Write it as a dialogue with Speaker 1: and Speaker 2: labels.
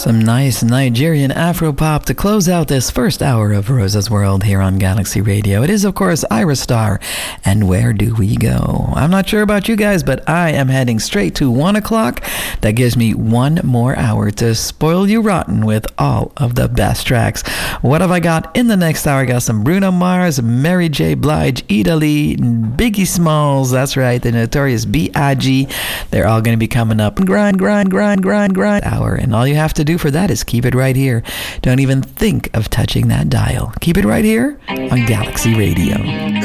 Speaker 1: Some nice Nigerian Afro-pop to close out this first hour of Rosa's World here on Galaxy Radio. It is, of course, Ira Star, and Where Do We Go? I'm not sure about you guys, but I am heading straight to 1 o'clock. That gives me one more hour to spoil you rotten with all of the best tracks. What have I got in the next hour? I got some Bruno Mars, Mary J. Blige, Ida Lee, Biggie Smalls, that's right, the Notorious B.I.G. They're all going to be coming up. Grind hour, and all you have to do for that is keep it right here. Don't even think of touching that dial. Keep it right here on Galaxy Radio.